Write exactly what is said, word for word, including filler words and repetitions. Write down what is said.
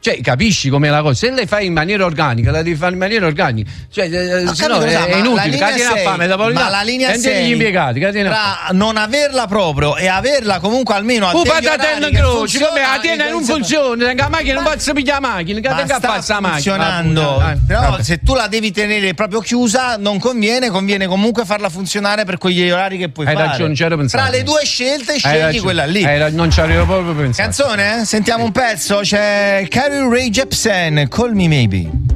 Cioè, capisci com'è la cosa? Se le fai in maniera organica, la devi fare in maniera organica. Cioè, eh, se no è, è inutile. Catena a fame, ma la linea sei, gli impiegati, tra non averla proprio e averla comunque almeno a degli orari che funziona, come la tiene non funziona, la macchina non posso pigliare la macchina, che ma sta sta funzionando. Ah, però vabbè. Se tu la devi tenere proprio chiusa non conviene, conviene comunque farla funzionare per quegli orari che puoi hai fare. Ragione, c'ero pensato. Tra le due scelte scegli quella lì. Hai ragione, non ci avevo proprio pensato. Canzone? Sentiamo un pezzo, c'è Carly Rae Jepsen, Call Me Maybe.